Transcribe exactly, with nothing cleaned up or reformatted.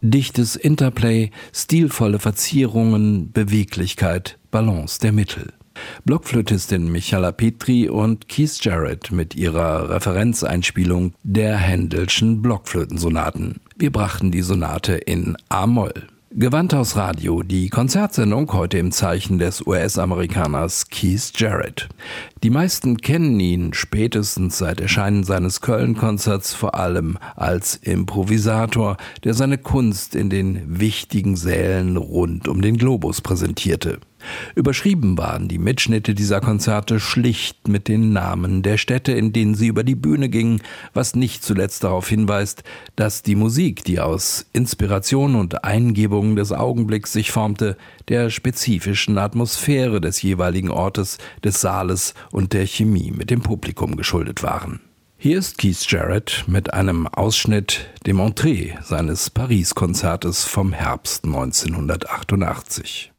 Dichtes Interplay, stilvolle Verzierungen, Beweglichkeit, Balance der Mittel. Blockflötistin Michala Petri und Keith Jarrett mit ihrer Referenzeinspielung der Händelschen Blockflötensonaten. Wir brachten die Sonate in A-Moll. Gewandhaus Radio, die Konzertsendung heute im Zeichen des U S-Amerikaners Keith Jarrett. Die meisten kennen ihn spätestens seit Erscheinen seines Köln-Konzerts vor allem als Improvisator, der seine Kunst in den wichtigen Sälen rund um den Globus präsentierte. Überschrieben waren die Mitschnitte dieser Konzerte schlicht mit den Namen der Städte, in denen sie über die Bühne gingen, was nicht zuletzt darauf hinweist, dass die Musik, die aus Inspiration und Eingebungen des Augenblicks sich formte, der spezifischen Atmosphäre des jeweiligen Ortes, des Saales und der Chemie mit dem Publikum geschuldet waren. Hier ist Keith Jarrett mit einem Ausschnitt dem Entree seines Paris-Konzertes vom Herbst neunzehnhundertachtundachtzig.